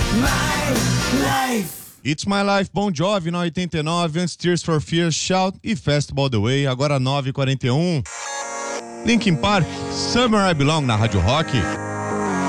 My Life. It's My Life, Bon Jovi na 89, antes Tears for Fears, Shout e Festival The Way, agora 9h41. Linkin Park, Summer I Belong na Rádio Rock.